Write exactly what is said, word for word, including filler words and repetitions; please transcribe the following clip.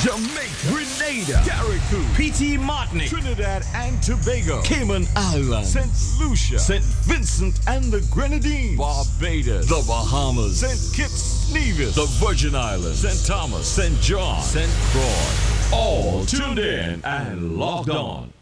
Jamaica, Grenada, Carriacou, P T Martinique, Trinidad and Tobago, Cayman Islands, Saint Lucia, Saint Vincent and the Grenadines, Barbados, the Bahamas, Saint Kitts, Nevis, the Virgin Islands, Saint Thomas, Saint John, Saint Croix. All tuned in and logged on.